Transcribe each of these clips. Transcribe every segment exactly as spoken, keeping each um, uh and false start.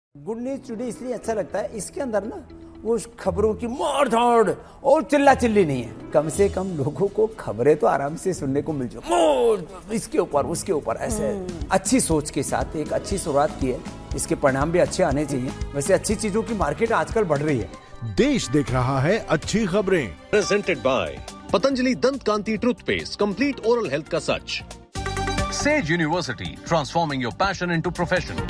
Good news today इसलिए अच्छा लगता है, इसके अंदर ना वो खबरों की मार धाड़ और चिल्ला चिल्ली नहीं है। कम से कम लोगों को खबरें तो आराम से सुनने को मिल जाए, इसके ऊपर उसके ऊपर ऐसे अच्छी सोच के साथ एक अच्छी शुरुआत की है। इसके परिणाम भी अच्छे आने चाहिए। वैसे अच्छी चीजों की मार्केट आजकल बढ़ रही है। देश देख रहा है अच्छी खबरें। प्रेजेंटेड बाय पतंजलि दंत कांति टूथपेस्ट, कंप्लीट ओरल हेल्थ का सच। Says university, transforming your passion into profession.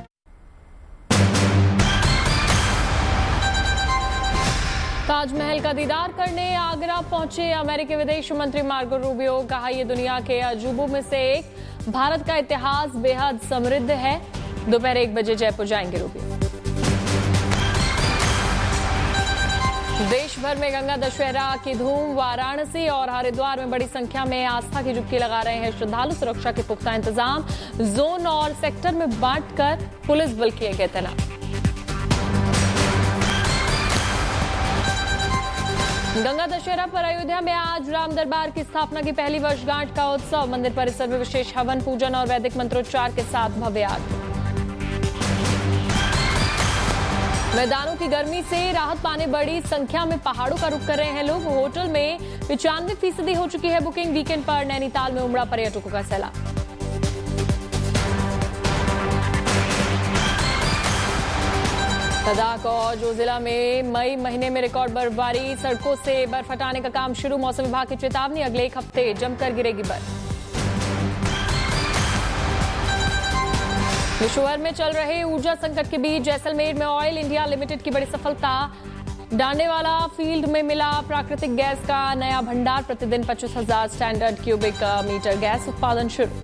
Taj Mahal का दीदार करने आगरा पहुंचे अमेरिकी विदेश मंत्री मार्को रूबियो। कहा, यह दुनिया के अजूबों में से एक। भारत का इतिहास बेहद समृद्ध है। दोपहर एक बजे जयपुर जाएंगे रूबियो। देश भर में गंगा दशहरा की धूम। वाराणसी और हरिद्वार में बड़ी संख्या में आस्था की डुबकी लगा रहे हैं श्रद्धालु। सुरक्षा के पुख्ता इंतजाम जोन और सेक्टर में बांटकर पुलिस बल किए गए तैनात। गंगा दशहरा पर अयोध्या में आज राम दरबार की स्थापना की पहली वर्षगांठ का उत्सव। मंदिर परिसर में विशेष हवन, पूजन और वैदिक मंत्रोच्चार के साथ भव्य आरती। मैदानों की गर्मी से राहत पाने बड़ी संख्या में पहाड़ों का रुख कर रहे हैं लोग। होटल में पिचानवे फीसदी हो चुकी है बुकिंग। वीकेंड पर नैनीताल में उमड़ा पर्यटकों का सैलाब। लद्दाख और जो जिला में मई महीने में रिकॉर्ड बर्फबारी। सड़कों से बर्फ हटाने का काम शुरू। मौसम विभाग की चेतावनी, अगले एक हफ्ते जमकर गिरेगी बर्फ। विश्व भर में चल रहे ऊर्जा संकट के बीच जैसलमेर में ऑयल इंडिया लिमिटेड की बड़ी सफलता। डांडेवाला फील्ड में मिला प्राकृतिक गैस का नया भंडार। प्रतिदिन पच्चीस हजार स्टैंडर्ड क्यूबिक मीटर गैस उत्पादन शुरू।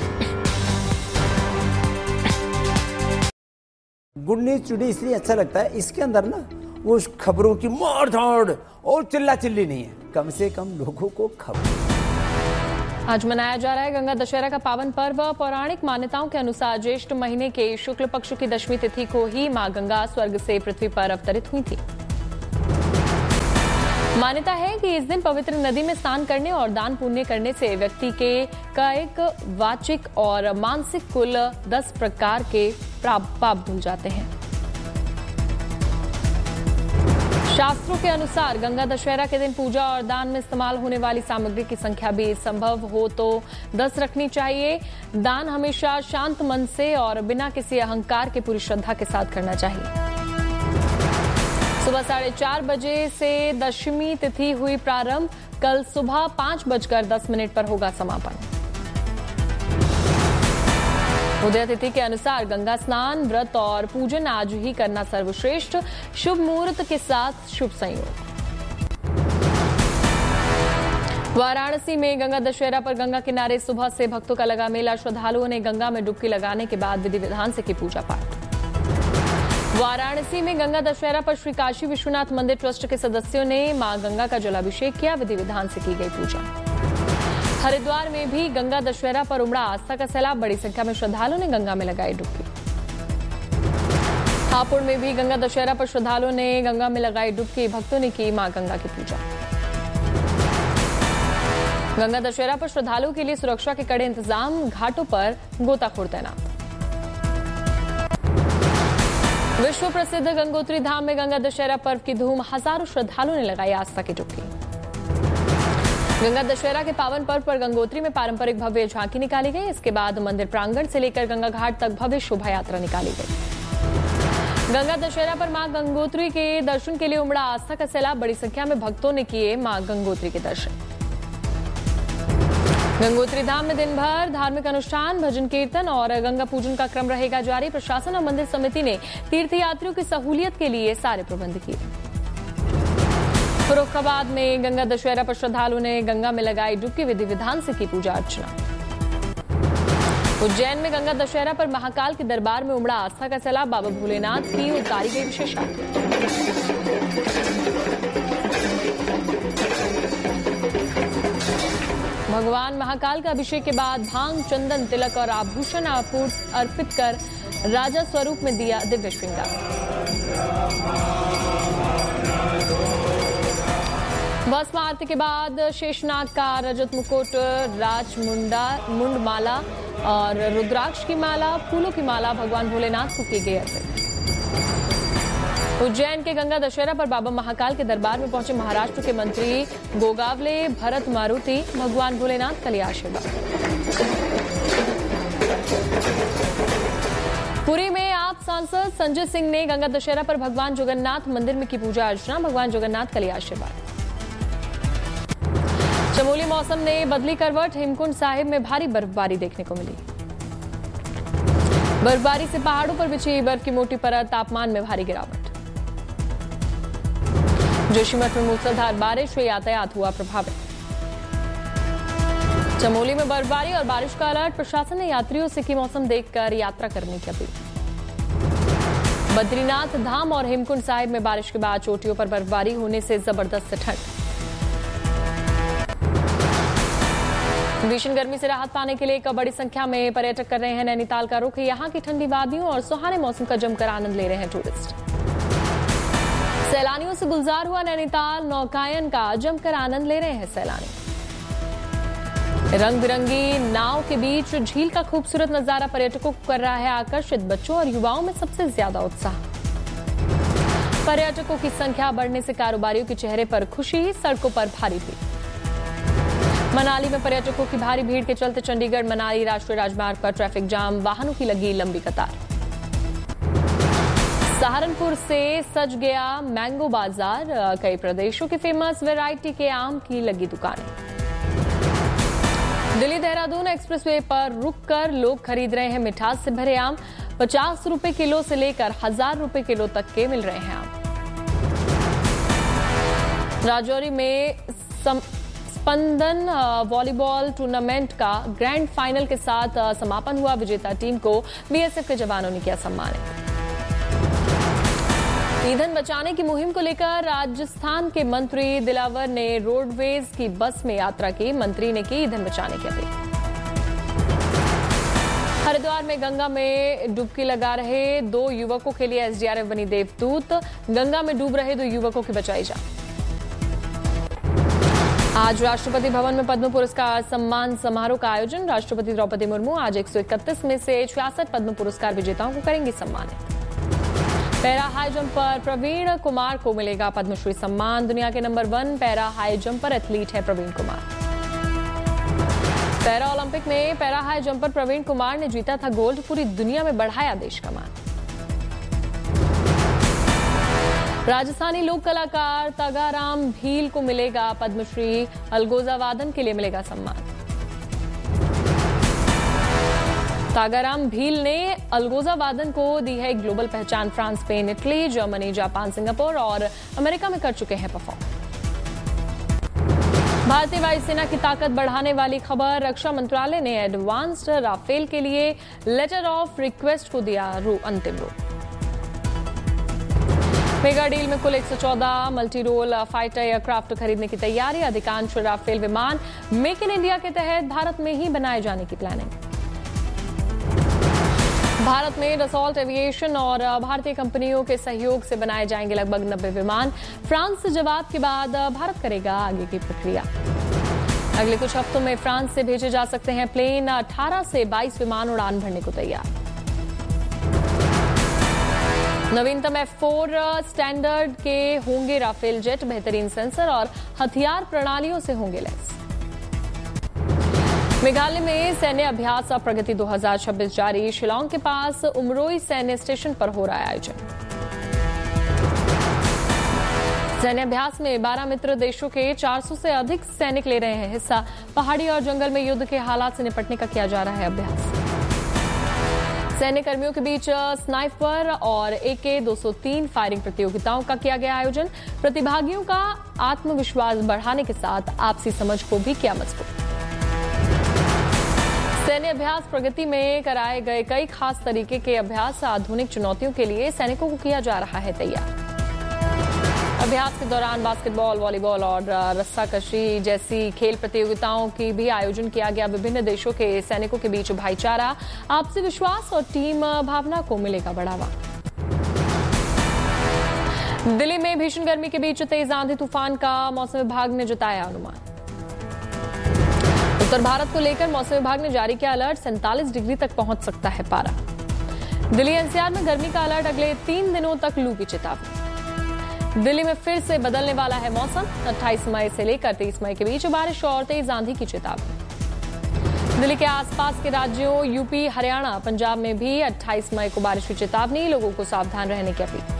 गुड न्यूज टुडे इसलिए अच्छा लगता है, इसके अंदर ना वो खबरों की मार धाड़ और चिल्ला चिल्ली नहीं है। कम से कम लोगों को खबर। आज मनाया जा रहा है गंगा दशहरा का पावन पर्व। पौराणिक मान्यताओं के अनुसार ज्येष्ठ महीने के शुक्ल पक्ष की दशमी तिथि को ही मां गंगा स्वर्ग से पृथ्वी पर अवतरित हुई थी। मान्यता है कि इस दिन पवित्र नदी में स्नान करने और दान पुण्य करने से व्यक्ति के कायिक, वाचिक और मानसिक कुल दस प्रकार के पाप धुल जाते हैं। शास्त्रों के अनुसार गंगा दशहरा के दिन पूजा और दान में इस्तेमाल होने वाली सामग्री की संख्या भी संभव हो तो दस रखनी चाहिए। दान हमेशा शांत मन से और बिना किसी अहंकार के पूरी श्रद्धा के साथ करना चाहिए। सुबह साढ़े चार बजे से दशमी तिथि हुई प्रारंभ। कल सुबह पांच बजकर दस मिनट पर होगा समापन। उदय तिथि के अनुसार गंगा स्नान, व्रत और पूजन आज ही करना सर्वश्रेष्ठ। शुभ मुहूर्त के साथ शुभ संयोग। वाराणसी में गंगा दशहरा पर गंगा किनारे सुबह से भक्तों का लगा मेला। श्रद्धालुओं ने गंगा में डुबकी लगाने के बाद विधि विधान से की पूजा पाठ। वाराणसी में गंगा दशहरा पर श्री काशी विश्वनाथ मंदिर ट्रस्ट के सदस्यों ने मां गंगा का जलाभिषेक किया। विधि विधान से की गई पूजा। हरिद्वार में भी गंगा दशहरा पर उमड़ा आस्था का सैलाब। बड़ी संख्या में श्रद्धालुओं ने गंगा में लगाई डुबकी। हापुड़ में भी गंगा दशहरा पर श्रद्धालुओं ने गंगा में लगाई डुबकी। भक्तों ने की मां गंगा की पूजा। गंगा दशहरा पर श्रद्धालुओं के लिए सुरक्षा के कड़े इंतजाम। घाटों पर गोताखोर तैनात। विश्व प्रसिद्ध गंगोत्री धाम में गंगा दशहरा पर्व की धूम। हजारों श्रद्धालुओं ने लगाई आस्था की डुबकी। गंगा दशहरा के पावन पर्व पर गंगोत्री में पारंपरिक भव्य झांकी निकाली गई। इसके बाद मंदिर प्रांगण से लेकर गंगा घाट तक भव्य शोभा यात्रा निकाली गई। गंगा दशहरा पर मां गंगोत्री के दर्शन के लिए उमड़ा आस्था का सैलाब। बड़ी संख्या में भक्तों ने किए मां गंगोत्री के दर्शन। गंगोत्री धाम में दिन भर धार्मिक अनुष्ठान, भजन कीर्तन और गंगा पूजन का क्रम रहेगा जारी। प्रशासन और मंदिर समिति ने तीर्थयात्रियों की सहूलियत के लिए सारे प्रबंध किए। फर्रुखाबाद में गंगा दशहरा पर श्रद्धालुओं ने गंगा में लगाई डुबकी। विधि विधान से की पूजा अर्चना। उज्जैन में गंगा दशहरा पर महाकाल के दरबार में उमड़ा आस्था का सैलाब। बाबा भोलेनाथ की उतारी गई विशेष आरती। भगवान महाकाल का अभिषेक के बाद भांग, चंदन, तिलक और आभूषण अर्पित कर राजा स्वरूप में दिया दिव्य श्रृंगार। भस्म आरती के बाद शेषनाग का रजत मुकुट, राज मुंडा मुंड माला और रुद्राक्ष की माला, फूलों की माला भगवान भोलेनाथ को की गई अर्पित। उज्जैन के गंगा दशहरा पर बाबा महाकाल के दरबार में पहुंचे महाराष्ट्र के मंत्री गोगावले भरत मारुति। भगवान भोलेनाथ का लिया आशीर्वाद। पुरी में आप सांसद संजय सिंह ने गंगा दशहरा पर भगवान जगन्नाथ मंदिर में की पूजा अर्चना। भगवान जगन्नाथ का लिया आशीर्वाद। चमोली मौसम ने बदली करवट। हेमकुंड साहिब में भारी बर्फबारी देखने को मिली। बर्फबारी से पहाड़ों पर बिछी बर्फ की मोटी परत, तापमान में भारी गिरावट। जोशीमठ में मूसलाधार बारिश से यातायात हुआ प्रभावित। चमोली में बर्फबारी और बारिश का अलर्ट। प्रशासन ने यात्रियों से की मौसम देखकर यात्रा करने की अपील। बद्रीनाथ धाम और हेमकुंड साहिब में बारिश के बाद चोटियों पर बर्फबारी होने से जबरदस्त ठंड। भीषण गर्मी से राहत पाने के लिए एक बड़ी संख्या में पर्यटक कर रहे हैं नैनीताल का रुख। यहां की ठंडी वादियों और सुहाने मौसम का जमकर आनंद ले रहे हैं टूरिस्ट। सैलानियों से गुलजार हुआ नैनीताल। नौकायन का जमकर आनंद ले रहे हैं सैलानी। रंग बिरंगी नाव के बीच झील का खूबसूरत नजारा पर्यटकों को कर रहा है आकर्षित। बच्चों और युवाओं में सबसे ज्यादा उत्साह। पर्यटकों की संख्या बढ़ने से कारोबारियों के चेहरे पर खुशी, सड़कों पर भारी भीड़। मनाली में पर्यटकों की भारी भीड़ के चलते चंडीगढ़ मनाली राष्ट्रीय राजमार्ग पर ट्रैफिक जाम, वाहनों की लगी लंबी कतार। सहारनपुर से सज गया मैंगो बाजार। कई प्रदेशों की फेमस वैरायटी के आम की लगी दुकानें। दिल्ली देहरादून एक्सप्रेसवे पर रुककर लोग खरीद रहे हैं मिठास से भरे आम। पचास रुपए किलो से लेकर हजार रुपए किलो तक के मिल रहे हैं आम। राजौरी में सम... स्पंदन वॉलीबॉल टूर्नामेंट का ग्रैंड फाइनल के साथ समापन हुआ। विजेता टीम को बीएसएफ के जवानों ने किया सम्मानित। ईंधन बचाने की मुहिम को लेकर राजस्थान के मंत्री दिलावर ने रोडवेज की बस में यात्रा की। मंत्री ने की ईंधन बचाने की अपील। हरिद्वार में गंगा में डुबकी लगा रहे दो युवकों के लिए एसडीआरएफ बनी देवदूत। गंगा में डूब रहे दो युवकों की बचाई जान। आज राष्ट्रपति भवन में पद्म पुरस्कार सम्मान समारोह का आयोजन। राष्ट्रपति द्रौपदी मुर्मू आज एक सौ इकतीस में से छियासठ पद्म पुरस्कार विजेताओं को करेंगी सम्मानित। पैरा हाई जंप पर प्रवीण कुमार को मिलेगा पद्मश्री सम्मान। दुनिया के number one para high jumper athlete है प्रवीण कुमार। पैरा ओलंपिक में para high jumper Praveen Kumar ने जीता था गोल्ड। पूरी दुनिया में बढ़ाया देश का मान। राजस्थानी लोक कलाकार तागाराम भील को मिलेगा पद्मश्री। अलगोजा वादन के लिए मिलेगा सम्मान। तागाराम भील ने अलगोजा वादन को दी है ग्लोबल पहचान। France, Spain, Italy, Germany, Japan, Singapore और अमेरिका में कर चुके हैं परफॉर्म। भारतीय वायुसेना की ताकत बढ़ाने वाली खबर। रक्षा मंत्रालय ने एडवांस्ड राफेल के लिए लेटर ऑफ रिक्वेस्ट को दिया रू अंतिम रूप। मेगा डील में कुल एक सौ चौदह मल्टी रोल फाइटर एयरक्राफ्ट खरीदने की तैयारी। अधिकांश राफेल विमान मेक इन इंडिया के तहत भारत में ही बनाए जाने की प्लानिंग। भारत में डसॉल्ट एविएशन और भारतीय कंपनियों के सहयोग से बनाए जाएंगे लगभग नब्बे विमान। फ्रांस से जवाब के बाद भारत करेगा आगे की प्रक्रिया। अगले कुछ हफ्तों में फ्रांस से भेजे जा सकते हैं प्लेन। अठारह से बाईस विमान उड़ान भरने को तैयार। नवीनतम एफ फोर स्टैंडर्ड के होंगे राफेल जेट। बेहतरीन सेंसर और हथियार प्रणालियों से होंगे लैस। मेघालय में सैन्य अभ्यास प्रगति दो हज़ार छब्बीस जारी। शिलांग के पास उमरोई सैन्य स्टेशन पर हो रहा है आयोजन। सैन्य अभ्यास में बारह मित्र देशों के चार सौ से अधिक सैनिक ले रहे हैं हिस्सा। पहाड़ी और जंगल में युद्ध के हालात से निपटने का किया जा रहा है अभ्यास। सैन्य कर्मियों के बीच स्नाइपर और ए के दो सौ तीन फायरिंग प्रतियोगिताओं का किया गया आयोजन। प्रतिभागियों का आत्मविश्वास बढ़ाने के साथ आपसी समझ को भी किया मजबूत। सैन्य अभ्यास प्रगति में कराए गए कई खास तरीके के अभ्यास आधुनिक चुनौतियों के लिए सैनिकों को किया जा रहा है तैयार। अभ्यास के दौरान बास्केटबॉल, वॉलीबॉल और रस्साकशी जैसी खेल प्रतियोगिताओं की भी आयोजन किया गया। विभिन्न देशों के सैनिकों के बीच भाईचारा, आपसी विश्वास और टीम भावना को मिलेगा बढ़ावा। दिल्ली में भीषण गर्मी के बीच तेज आंधी तूफान का मौसम विभाग ने जताया अनुमान। उत्तर भारत को लेकर मौसम विभाग ने जारी किया अलर्ट। सैंतालीस डिग्री तक पहुंच सकता है पारा। दिल्ली एनसीआर में गर्मी का अलर्ट, अगले तीन दिनों तक लू की चेतावनी। दिल्ली में फिर से बदलने वाला है मौसम, अट्ठाईस मई से लेकर तेईस मई के बीच बारिश और तेज आंधी की चेतावनी। दिल्ली के आसपास के राज्यों यूपी, हरियाणा, पंजाब में भी अट्ठाईस मई को बारिश की चेतावनी, लोगों को सावधान रहने की अपील।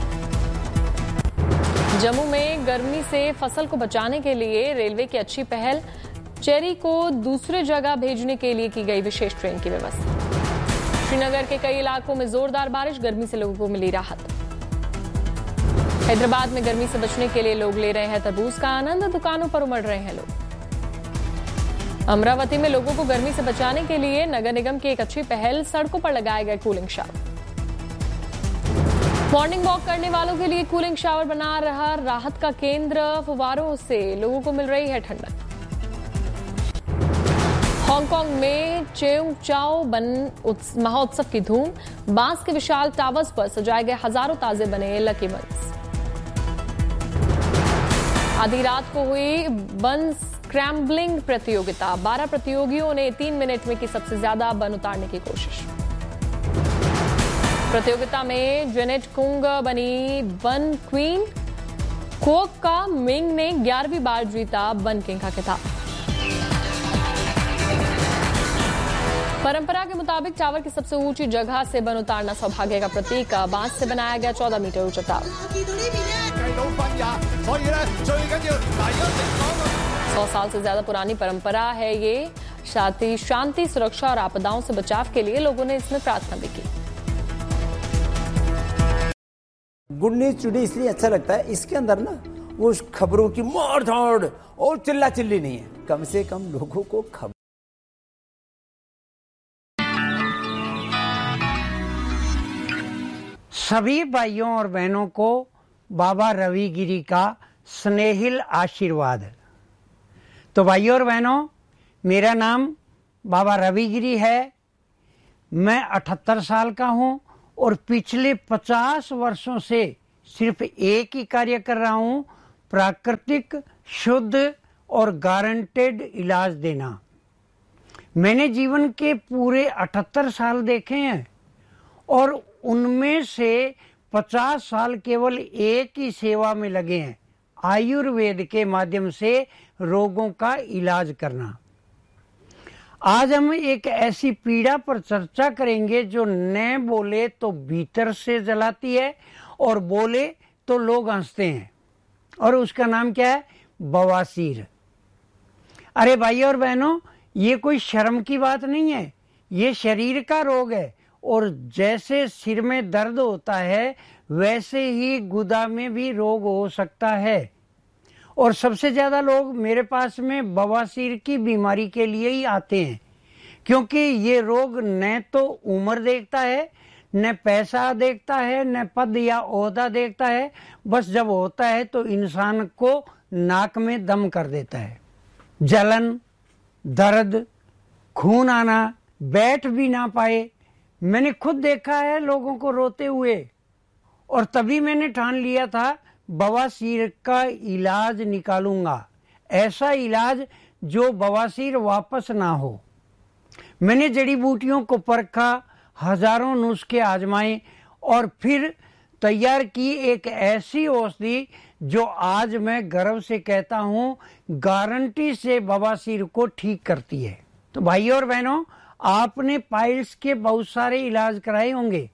जम्मू में गर्मी से फसल को बचाने के लिए रेलवे की अच्छी पहल, चेरी को दूसरे जगह भेजने के लिए की गई विशेष ट्रेन की व्यवस्था। श्रीनगर के कई इलाकों में जोरदार बारिश, गर्मी से लोगों को मिली राहत। हैदराबाद में गर्मी से बचने के लिए लोग ले रहे हैं तरबूज का आनंद, दुकानों पर उमड़ रहे हैं लोग। अमरावती में लोगों को गर्मी से बचाने के लिए नगर निगम की एक अच्छी पहल, सड़कों पर लगाए गए कूलिंग शावर। मॉर्निंग वॉक करने वालों के लिए कूलिंग शावर बना रहा राहत का केंद्र, फुवारों से लोगों को मिल रही है ठंडक। हांगकांग में चेउचाओ बन महोत्सव की धूम, बांस के विशाल टावर्स पर सजाए गए हजारों ताजे बने लकी बंस। आधी रात को हुई बन स्क्रैम्बलिंग प्रतियोगिता, बारह प्रतियोगियों ने तीन मिनट में की सबसे ज्यादा बन उतारने की कोशिश। प्रतियोगिता में जेनेट कुंग बनी बन क्वीन, कोक का मिंग ने ग्यारहवीं बार जीता बन किंग का खिताब। परंपरा के मुताबिक टावर की सबसे ऊंची जगह से बन उतारना सौभाग्य का प्रतीक, बांस से बनाया गया चौदह मीटर ऊंचा टावर। सौ साल से ज्यादा पुरानी परंपरा है ये। शांति शांति सुरक्षा और आपदाओं से बचाव के लिए लोगों ने इसमें प्रार्थना भी की। गुड न्यूज टुडे इसलिए अच्छा लगता है, इसके अंदर ना वो खबरों की मार धाड़ और चिल्ला चिल्ली नहीं है, कम से कम लोगों को खबर। सभी भाइयों और बहनों को बाबा रविगिरी का स्नेहिल आशीर्वाद। तो भाइयों और बहनों, मेरा नाम बाबा रविगिरी है। मैं अठहत्तर साल का हूं और पिछले पचास वर्षों से सिर्फ एक ही कार्य कर रहा हूं, प्राकृतिक, शुद्ध और गारंटेड इलाज देना। मैंने जीवन के पूरे अठहत्तर साल देखे हैं और उनमें से पचास साल केवल एक ही सेवा में लगे हैं, आयुर्वेद के माध्यम से रोगों का इलाज करना। आज हम एक ऐसी पीड़ा पर चर्चा करेंगे जो न बोले तो भीतर से जलाती है और बोले तो लोग हंसते हैं, और उसका नाम क्या है? बवासीर। अरे भाइयों और बहनों, ये कोई शर्म की बात नहीं है, ये शरीर का रोग है। और जैसे सिर में दर्द होता है वैसे ही गुदा में भी रोग हो सकता है। और सबसे ज्यादा लोग मेरे पास में बवासीर की बीमारी के लिए ही आते हैं, क्योंकि ये रोग न तो उम्र देखता है, न पैसा देखता है, न पद या ओहदा देखता है। बस जब होता है तो इंसान को नाक में दम कर देता है। जलन, दर्द, खून आना, बैठ भी ना पाए। मैंने खुद देखा है लोगों को रोते हुए, और तभी मैंने ठान लिया था बवासीर का इलाज निकालूंगा, ऐसा इलाज जो बवासीर वापस ना हो। मैंने जड़ी बूटियों को परखा, हजारों नुस्खे आजमाए और फिर तैयार की एक ऐसी औषधि जो आज मैं गर्व से कहता हूं गारंटी से बवासीर को ठीक करती है। तो भाइयों और बहनों, आपने पाइल्स के बहुत सारे इलाज कराए होंगे,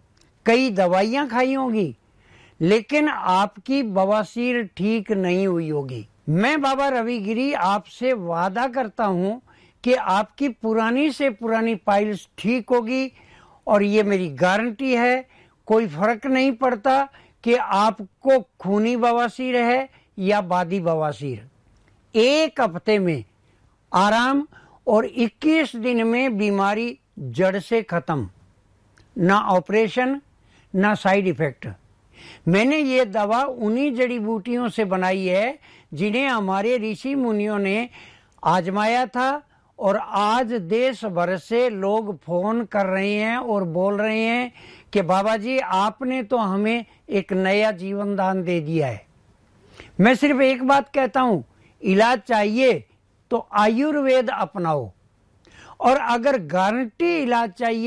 कई दवाइयां खाई होंगी, लेकिन आपकी बवासीर ठीक नहीं हुई होगी। मैं बाबा रविगिरी आपसे वादा करता हूं कि आपकी पुरानी से पुरानी पाइल्स ठीक होगी, और ये मेरी गारंटी है। कोई फर्क नहीं पड़ता कि आपको खूनी बवासीर है या बादी बवासीर। एक हफ्ते में आराम और इक्कीस दिन में बीमारी जड़ से खत्म, ना ऑपरेशन ना साइड इफेक्ट। मैंने ये दवा उन्हीं जड़ी बूटियों से बनाई है जिन्हें हमारे ऋषि मुनियों ने आजमाया था, और आज देश भर से लोग फोन कर रहे हैं और बोल रहे हैं कि बाबा जी आपने तो हमें एक नया जीवन दान दे दिया है। मैं सिर्फ एक बात कहता हूं, इलाज चाहिए तो आयुर्वेद अपनाओ, और अगर गारंटी इलाज चाहिए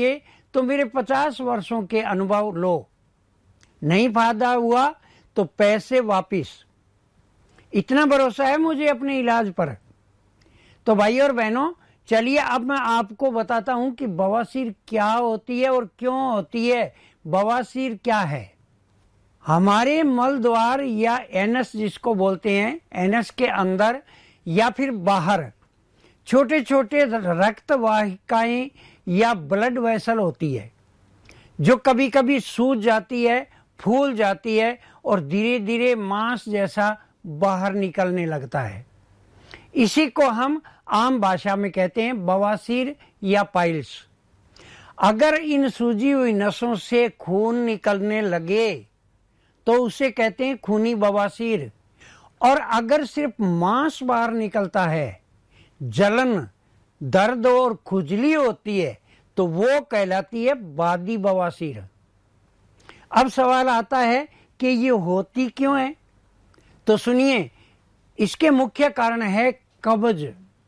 तो मेरे पचास वर्षों के अनुभव लो, नहीं फायदा हुआ तो पैसे वापिस। इतना भरोसा है मुझे अपने इलाज पर। तो भाई और बहनों, चलिए अब मैं आपको बताता हूं कि बवासीर क्या होती है और क्यों होती है। बवासीर क्या है? हमारे मल द्वार या एनस जिसको बोलते हैं, एनस के अंदर या फिर बाहर छोटे छोटे रक्त वाहिकाएं या ब्लड वेसल होती है, जो कभी कभी सूज जाती है, फूल जाती है और धीरे धीरे मांस जैसा बाहर निकलने लगता है। इसी को हम आम भाषा में कहते हैं बवासीर या पाइल्स। अगर इन सूजी हुई नसों से खून निकलने लगे तो उसे कहते हैं खूनी बवासीर। और अगर सिर्फ मांस बाहर निकलता है, जलन, दर्द और खुजली होती है, तो वो कहलाती है बादी बवासीर। अब सवाल आता है कि ये होती क्यों है? तो सुनिए, इसके मुख्य कारण है कब्ज।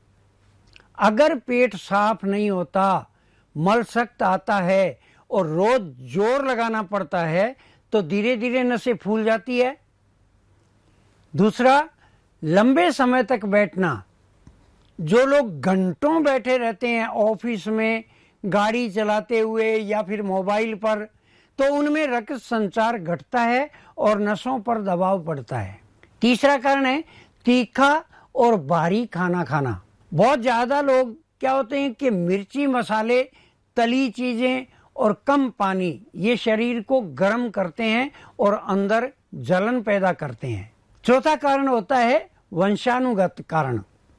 अगर पेट साफ नहीं होता, मल सख्त आता है और रोज जोर लगाना पड़ता है, तो धीरे धीरे नसें फूल जाती है। दूसरा, लंबे समय तक बैठना। जो लोग घंटों बैठे रहते हैं ऑफिस में, गाड़ी चलाते हुए या फिर मोबाइल पर, तो उनमें रक्त संचार घटता है और नसों पर दबाव पड़ता है। तीसरा कारण है तीखा और भारी खाना खाना। बहुत ज्यादा लोग क्या होते हैं कि मिर्ची, मसाले, तली चीजें और कम पानी ये शरीर को गर्म करते हैं और अंदर जलन पैदा करते हैं। चौथा कारण होता है वंशानुगत कारण,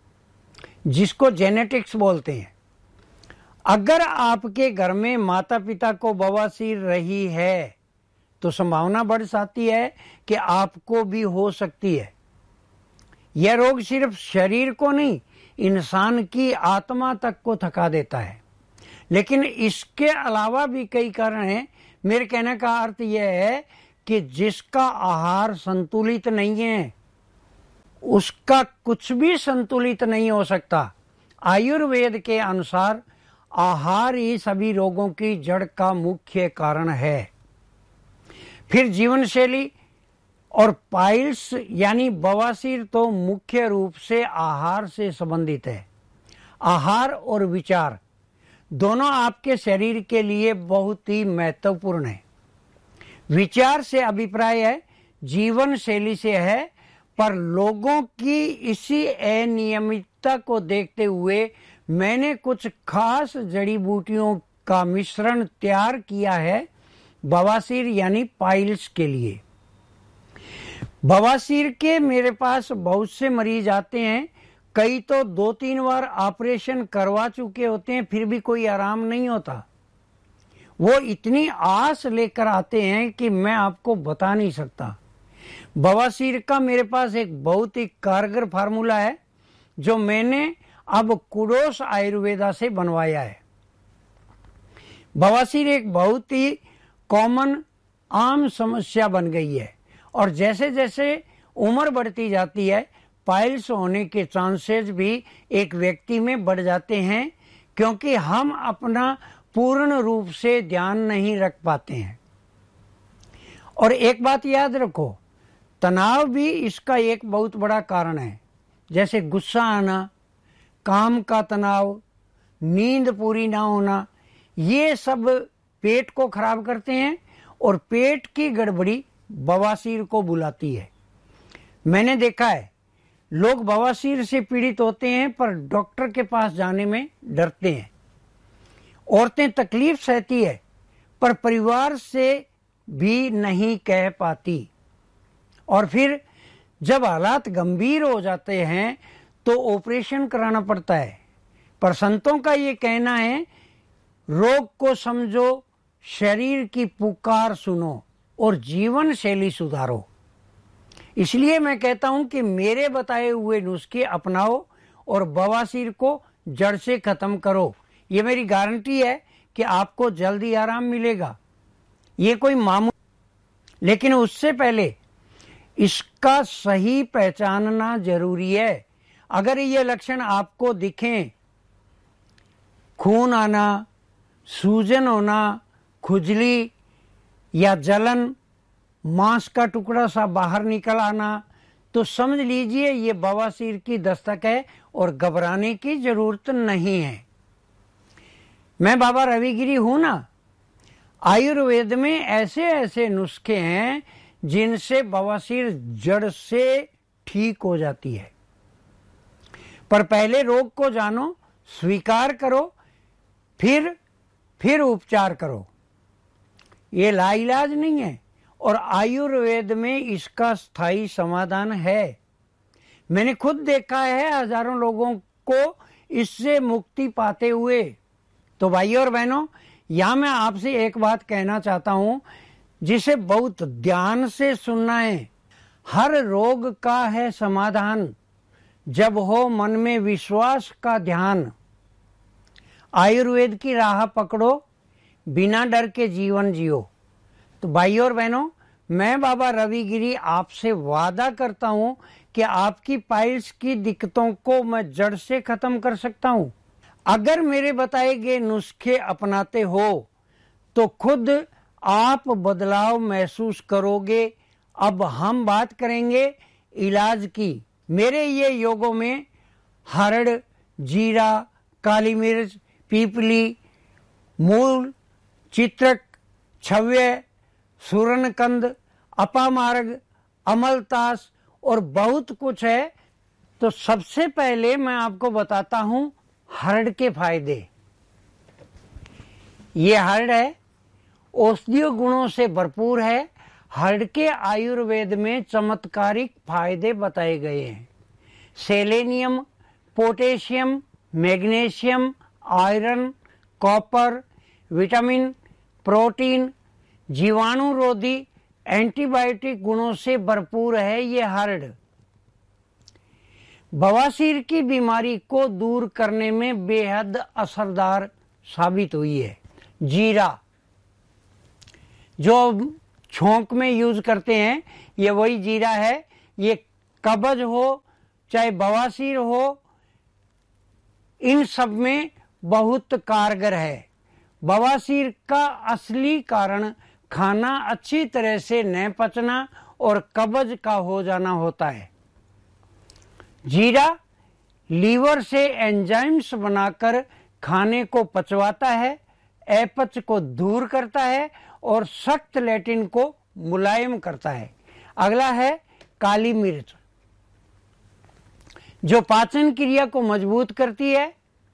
जिसको जेनेटिक्स बोलते हैं। अगर आपके घर में माता पिता को बवासीर रही है तो संभावना बढ़ जाती है कि आपको भी हो सकती है। यह रोग सिर्फ शरीर को नहीं, इंसान की आत्मा तक को थका देता है। लेकिन इसके अलावा भी कई कारण हैं। मेरे कहने का अर्थ यह है कि जिसका आहार संतुलित नहीं है, उसका कुछ भी संतुलित नहीं हो सकता। आयुर्वेद के अनुसार आहार ही सभी रोगों की जड़ का मुख्य कारण है। फिर जीवन शैली और पाइल्स यानी बवासीर तो मुख्य रूप से आहार से संबंधित है। आहार और विचार दोनों आपके शरीर के लिए बहुत ही महत्वपूर्ण है। विचार से अभिप्राय है, जीवन शैली से है, पर लोगों की इसी अनियमितता को देखते हुए मैंने कुछ खास जड़ी बूटियों का मिश्रण तैयार किया है बवासीर यानी पाइल्स के लिए। बवासीर के मेरे पास बहुत से मरीज आते हैं। कई तो दो तीन बार ऑपरेशन करवा चुके होते हैं, फिर भी कोई आराम नहीं होता। वो इतनी आस लेकर आते हैं कि मैं आपको बता नहीं सकता। बवासीर का मेरे पास एक बहुत ही कारगर फार्मूला है जो मैंने अब कुडोस आयुर्वेदा से बनवाया है। बवासीर एक बहुत ही कॉमन आम समस्या बन गई है और जैसे जैसे उम्र बढ़ती जाती है, पाइल्स होने के चांसेस भी एक व्यक्ति में बढ़ जाते हैं, क्योंकि हम अपना पूर्ण रूप से ध्यान नहीं रख पाते हैं। और एक बात याद रखो, तनाव भी इसका एक बहुत बड़ा कारण है। जैसे गुस्सा आना, काम का तनाव, नींद पूरी ना होना, ये सब पेट को खराब करते हैं और पेट की गड़बड़ी बवासीर को बुलाती है। मैंने देखा है लोग बवासीर से पीड़ित होते हैं पर डॉक्टर के पास जाने में डरते हैं। औरतें तकलीफ सहती है पर परिवार से भी नहीं कह पाती, और फिर जब हालात गंभीर हो जाते हैं तो ऑपरेशन कराना पड़ता है। पर संतों का ये कहना है, रोग को समझो, शरीर की पुकार सुनो और जीवन शैली सुधारो। इसलिए मैं कहता हूं कि मेरे बताए हुए नुस्खे अपनाओ और बवासीर को जड़ से खत्म करो। ये मेरी गारंटी है कि आपको जल्दी आराम मिलेगा। ये कोई मामूली, लेकिन उससे पहले इसका सही पहचानना जरूरी है। अगर ये लक्षण आपको दिखें, खून आना, सूजन होना, खुजली या जलन, मांस का टुकड़ा सा बाहर निकल आना, तो समझ लीजिए ये बवासीर की दस्तक है और घबराने की जरूरत नहीं है। मैं बाबा रविगिरी हूं ना। आयुर्वेद में ऐसे ऐसे नुस्खे हैं जिनसे बवासीर जड़ से ठीक हो जाती है। पर पहले रोग को जानो, स्वीकार करो, फिर फिर उपचार करो। ये लाइलाज नहीं है और आयुर्वेद में इसका स्थायी समाधान है। मैंने खुद देखा है हजारों लोगों को इससे मुक्ति पाते हुए। तो भाइयों और बहनों, यहां मैं आपसे एक बात कहना चाहता हूं जिसे बहुत ध्यान से सुनना है। हर रोग का है समाधान जब हो मन में विश्वास का ध्यान। आयुर्वेद की राह पकड़ो, बिना डर के जीवन जियो। तो भाइयों और बहनों, मैं बाबा रविगिरी आपसे वादा करता हूं कि आपकी पाइल्स की दिक्कतों को मैं जड़ से खत्म कर सकता हूं। अगर मेरे बताए गए नुस्खे अपनाते हो तो खुद आप बदलाव महसूस करोगे। अब हम बात करेंगे इलाज की। मेरे ये योगों में हरड़, जीरा, काली मिर्च, पीपली, मूल, चित्रक, छव्य, सूरनकंद, अपामार्ग, अमलतास और बहुत कुछ है। तो सबसे पहले मैं आपको बताता हूं हरड़ के फायदे। ये हरड़ है, औषधीय गुणों से भरपूर है। हरड़ के आयुर्वेद में चमत्कारिक फायदे बताए गए हैं। Selenium, potassium, magnesium, iron, copper, vitamin, protein, जीवाणुरोधी, एंटीबायोटिक गुणों से भरपूर है ये हरड़। बवासीर की बीमारी को दूर करने में बेहद असरदार साबित हुई है। जीरा जो छोंक में यूज करते हैं, ये वही जीरा है। ये कब्ज हो चाहे बवासीर हो, इन सब में बहुत कारगर है। बवासीर का असली कारण खाना अच्छी तरह से न पचना और कब्ज का हो जाना होता है। जीरा लीवर से एंजाइम्स बनाकर खाने को पचवाता है, अपच को दूर करता है और सख्त लेटिन को मुलायम करता है। अगला है काली मिर्च, जो पाचन क्रिया को मजबूत करती है।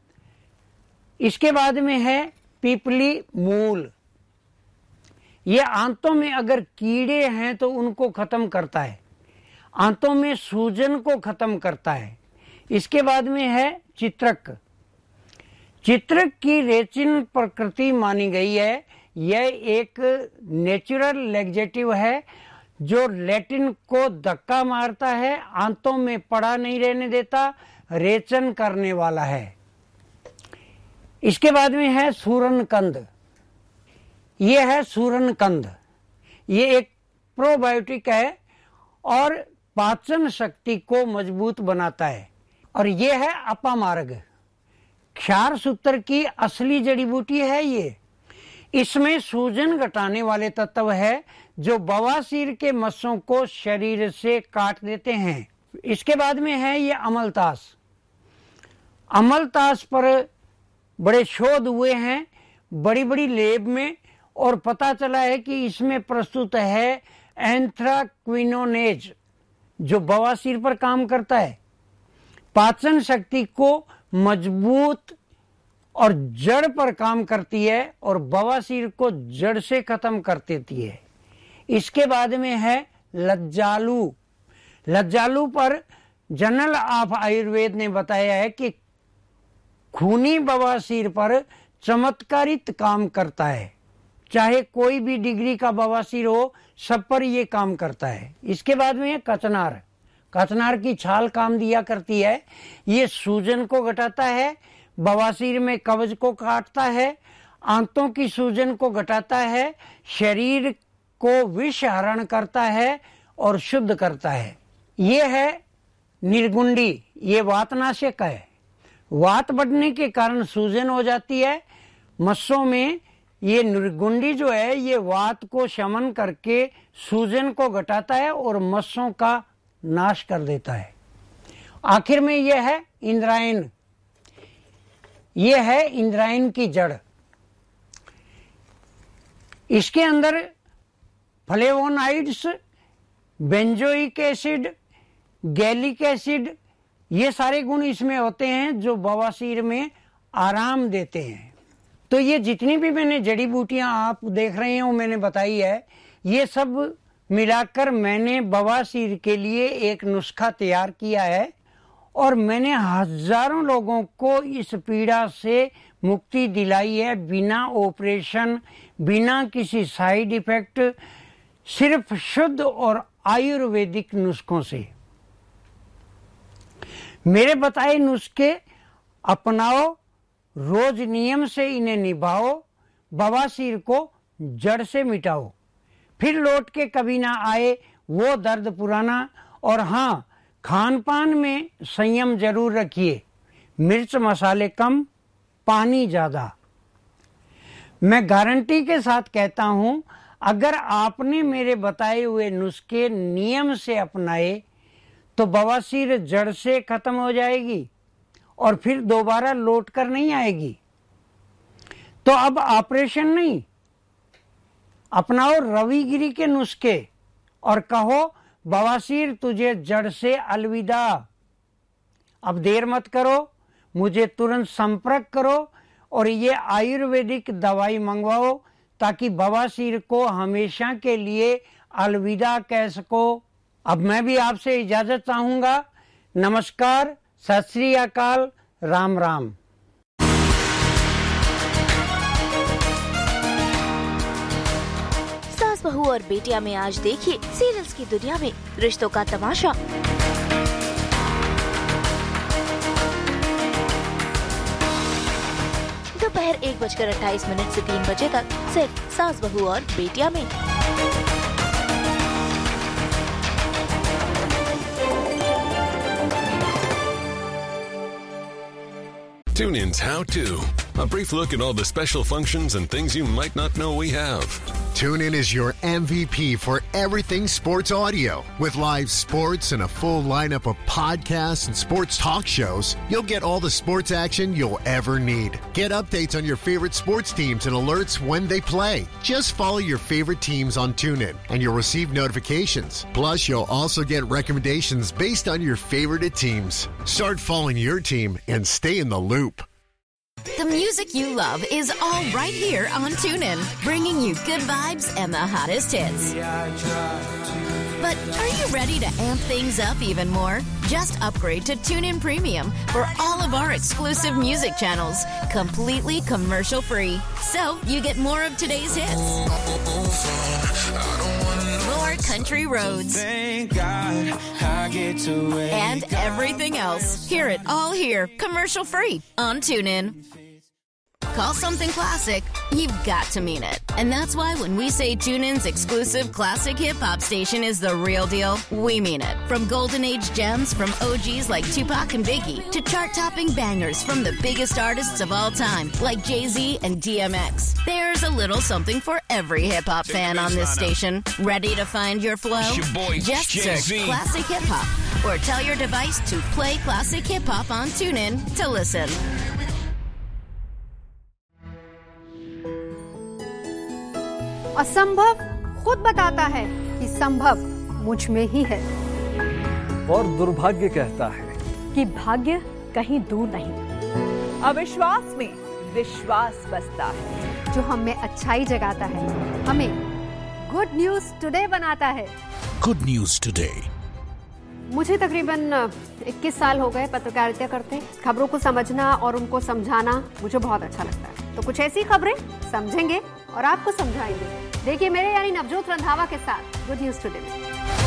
इसके बाद में है पीपली मूल। ये आंतों में अगर कीड़े हैं तो उनको खत्म करता है, आंतों में सूजन को खत्म करता है। इसके बाद में है चित्रक। चित्रक की रेचिन प्रकृति मानी गई है। यह एक नेचुरल लैक्सेटिव है जो लेटिन को धक्का मारता है, आंतों में पड़ा नहीं रहने देता, रेचन करने वाला है। इसके बाद में है सूरनकंद। ये है सूरनकंद, ये एक प्रोबायोटिक है और पाचन शक्ति को मजबूत बनाता है। और ये है अपामार्ग, क्षार सूत्र की असली जड़ी बूटी है ये। इसमें सूजन घटाने वाले तत्व है जो बवासीर के मस्सों को शरीर से काट देते हैं। इसके बाद में है ये अमलतास। अमलतास पर बड़े शोध हुए हैं बड़ी बड़ी लैब में और पता चला है कि इसमें प्रस्तुत है एंथ्राक्विनोनेज जो बवासीर पर काम करता है, पाचन शक्ति को मजबूत और जड़ पर काम करती है और बवासीर को जड़ से खत्म कर देती है। इसके बाद में है लज्जालू। लज्जालू पर जर्नल ऑफ आयुर्वेद ने बताया है कि खूनी बवासीर पर चमत्कारित काम करता है। चाहे कोई भी डिग्री का बवासीर हो, सब पर यह काम करता है। इसके बाद में है कचनार। कचनार की छाल काम दिया करती है। ये सूजन को घटाता है, बवासीर में कब्ज को काटता है, आंतों की सूजन को घटाता है, शरीर को विष हरण करता है और शुद्ध करता है। ये है निर्गुंडी। ये वातनाशक है। वात बढ़ने के कारण सूजन हो जाती है, मस्सों में ये निर्गुंडी जो है ये वात को शमन करके सूजन को घटाता है और मस्सों का नाश कर देता है। आखिर में यह है इंद्रायण। यह है इंद्रायण की जड़। इसके अंदर flavonoids, benzoic acid, gallic acid, ये सारे गुण इसमें होते हैं जो बवासीर में आराम देते हैं। तो ये जितनी भी मैंने जड़ी बूटियां आप देख रहे हैं वो मैंने बताई है, ये सब मिलाकर मैंने बवासीर के लिए एक नुस्खा तैयार किया है और मैंने हजारों लोगों को इस पीड़ा से मुक्ति दिलाई है, बिना ऑपरेशन, बिना किसी साइड इफेक्ट, सिर्फ शुद्ध और आयुर्वेदिक नुस्खों से। मेरे बताए नुस्खे अपनाओ, रोज नियम से इन्हें निभाओ, बवासीर को जड़ से मिटाओ, फिर लौट के कभी ना आए वो दर्द पुराना। और हाँ, खान पान में संयम जरूर रखिए, मिर्च मसाले कम, पानी ज्यादा। मैं गारंटी के साथ कहता हूं, अगर आपने मेरे बताए हुए नुस्खे नियम से अपनाए तो बवासीर जड़ से खत्म हो जाएगी और फिर दोबारा लौट कर नहीं आएगी। तो अब ऑपरेशन नहीं, अपनाओ रविगिरी के नुस्खे और कहो बवासीर तुझे जड़ से अलविदा। अब देर मत करो, मुझे तुरंत संपर्क करो और ये आयुर्वेदिक दवाई मंगवाओ ताकि बवासीर को हमेशा के लिए अलविदा कह सको। अब मैं भी आपसे इजाजत चाहूंगा। नमस्कार, सत श्री अकाल, राम राम। सास बहू और बेटिया में आज देखिए सीरियल्स की दुनिया में रिश्तों का तमाशा। दोपहर एक बजकर अट्ठाईस मिनट से तीन बजे तक सिर्फ सास बहू और बेटिया में। TuneIn's How To. A brief look at all the special functions and things you might not know we have. TuneIn is your M V P for everything sports audio. With live sports and a full lineup of podcasts and sports talk shows, you'll get all the sports action you'll ever need. Get updates on your favorite sports teams and alerts when they play. Just follow your favorite teams on TuneIn and you'll receive notifications. Plus, you'll also get recommendations based on your favorite teams. Start following your team and stay in the loop. The music you love is all right here on TuneIn, bringing you good vibes and the hottest hits. But are you ready to amp things up even more? Just upgrade to TuneIn Premium for all of our exclusive music channels, completely commercial free. So you get more of today's hits, more country roads, Thank God I get to and everything else. Hear it all here, commercial free on TuneIn. Call something classic, you've got to mean it. And that's why when we say TuneIn's exclusive classic hip-hop station is the real deal, we mean it. From golden age gems from O Gs like Tupac and Biggie to chart-topping bangers from the biggest artists of all time like Jay-Z and D M X. There's a little something for every hip-hop fan on this station. Ready to find your flow? Your boy, Just Jay-Z. search Classic Hip-Hop or tell your device to play Classic Hip-Hop on TuneIn to listen. असंभव खुद बताता है कि संभव मुझ में ही है, और दुर्भाग्य कहता है कि भाग्य कहीं दूर नहीं। अविश्वास में विश्वास बसता है। जो हम में अच्छाई जगाता है, हमें गुड न्यूज टुडे बनाता है। Good news today. मुझे तकरीबन इक्कीस साल हो गए पत्रकारिता करते। खबरों को समझना और उनको समझाना मुझे बहुत अच्छा लगता है। तो कुछ ऐसी खबरें समझेंगे और आपको समझाएंगे। देखिए मेरे यानी नवजोत रंधावा के साथ गुड न्यूज टुडे में।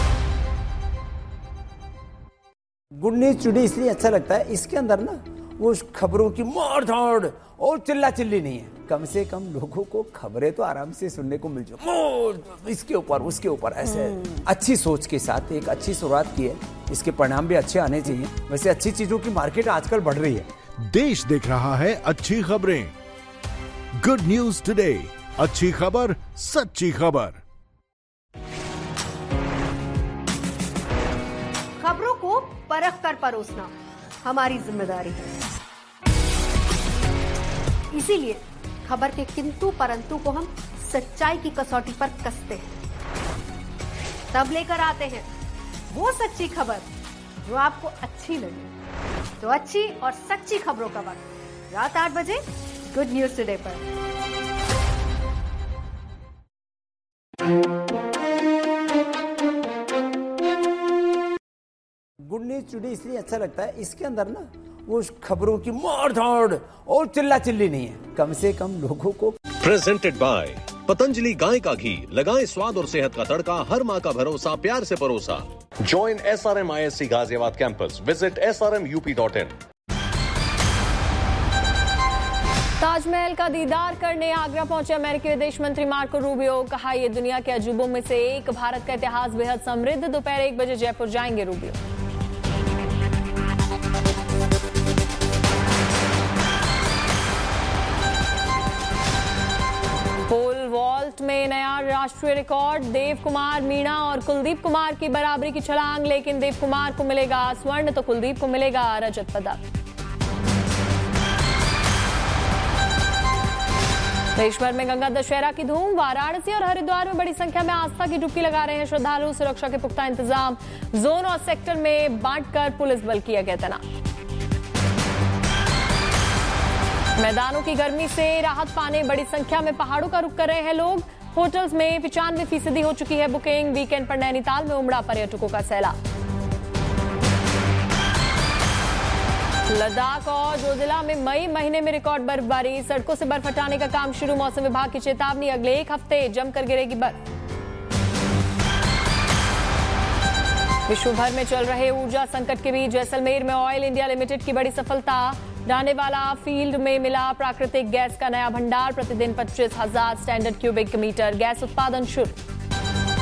गुड न्यूज टुडे इसलिए अच्छा लगता है, इसके अंदर ना वो खबरों की मार धाड़ और चिल्ला चिल्ली नहीं है। कम से कम लोगों को खबरें तो आराम से सुनने को मिल जाए, इसके ऊपर उसके ऊपर ऐसे अच्छी सोच के साथ एक अच्छी शुरुआत की है। इसके परिणाम भी अच्छे आने चाहिए। वैसे अच्छी चीजों की मार्केट आजकल बढ़ रही है। देश देख रहा है अच्छी खबरें। गुड न्यूज टुडे, अच्छी खबर सच्ची खबर। खबरों को परख कर परोसना हमारी जिम्मेदारी है, इसीलिए खबर के किंतु परंतु को हम सच्चाई की कसौटी पर कसते हैं, तब लेकर आते हैं वो सच्ची खबर जो आपको अच्छी लगे। तो अच्छी और सच्ची खबरों का वक्त रात आठ बजे गुड न्यूज टुडे पर। गुड न्यूज टुडे इसलिए अच्छा लगता है, इसके अंदर ना वो खबरों की मार धाड़ और चिल्ला चिल्ली नहीं है, कम से कम लोगों को। प्रेजेंटेड बाय पतंजलि गाय का घी, लगाएं स्वाद और सेहत का तड़का, हर माह का भरोसा प्यार से परोसा। Join S R M I S C Ghaziabad campus, visit S R M U P dot in. Taj Mahal का दीदार करने आगरा पहुंचे अमेरिकी विदेश मंत्री मार्को रूबियो, कहा ये दुनिया के अजूबों में से एक, भारत का इतिहास बेहद समृद्ध। दोपहर एक बजे जयपुर जाएंगे रूबियो। पोल वॉल्ट में नया राष्ट्रीय रिकॉर्ड, देव कुमार, मीणा और कुलदीप कुमार की बराबरी की छलांग, लेकिन देव कुमार को मिलेगा स्वर्ण तो कुलदीप को मिलेगा रजत पदक। देश भर में गंगा दशहरा की धूम, वाराणसी और हरिद्वार में बड़ी संख्या में आस्था की डुबकी लगा रहे हैं श्रद्धालु। सुरक्षा के पुख्ता इंतजाम, जोन और सेक्टर में बांटकर पुलिस बल किया गया तैनात। मैदानों की गर्मी से राहत पाने बड़ी संख्या में पहाड़ों का रुख कर रहे हैं लोग। होटल्स में पिचानवे फीसदी हो चुकी है बुकिंग। वीकेंड पर नैनीताल में उमड़ा पर्यटकों का सैलाब। लद्दाख और जोजिला में मई महीने में रिकॉर्ड बर्फबारी, सड़कों से बर्फ हटाने का काम शुरू। मौसम विभाग की चेतावनी, अगले एक हफ्ते जमकर गिरेगी बर्फ। विश्व भर में चल रहे ऊर्जा संकट के बीच जैसलमेर में ऑयल इंडिया लिमिटेड की बड़ी सफलता, डानेवाला फील्ड में मिला प्राकृतिक गैस का नया भंडार। प्रतिदिन पच्चीस हजार स्टैंडर्ड क्यूबिक मीटर गैस उत्पादन शुरू।